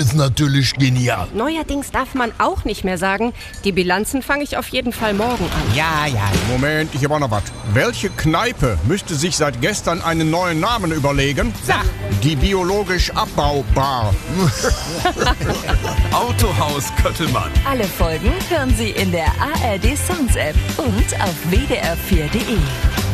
ist natürlich genial. Neuerdings darf man auch nicht mehr sagen, die Bilanzen fange ich auf jeden Fall morgen an. Ja. Moment, ich habe auch noch was. Welche Kneipe müsste sich seit gestern einen neuen Namen überlegen? Sag. Die biologisch abbaubar. Autohaus Köttelmann. Alle Folgen hören Sie in der ARD Sounds App und auf wdr4.de.